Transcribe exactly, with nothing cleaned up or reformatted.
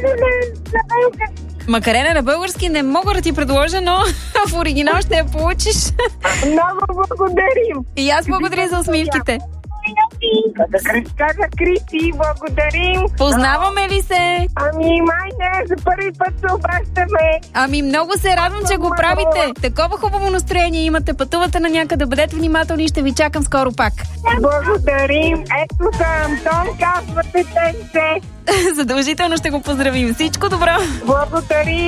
Макарена на български не мога да ти предложа, но в оригинал ще я получиш. Много благодарим. И аз благодаря за усмивките. Каза Кристи, благодарим. Познаваме ли се? Ами май не, за първи път се обръщаме. Ами много се радвам, че го правите. Такова хубаво настроение имате, пътувате на някъде, бъдете внимателни и ще ви чакам скоро пак. Благодарим. Ето за Антон казвате те. Задължително ще го поздравим. Всичко добро. Благодарим.